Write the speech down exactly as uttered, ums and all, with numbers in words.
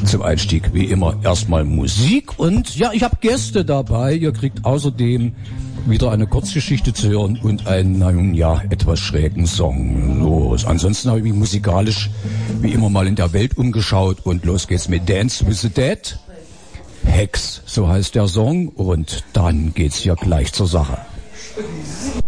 Zum Einstieg wie immer erstmal Musik und ja, ich habe Gäste dabei. Ihr kriegt außerdem wieder eine Kurzgeschichte zu hören und einen, nun ja, etwas schrägen Song. Los. Ansonsten habe ich mich musikalisch wie immer mal in der Welt umgeschaut und los geht's mit Dance with the Dead. Hex, so heißt der Song und dann geht's hier gleich zur Sache.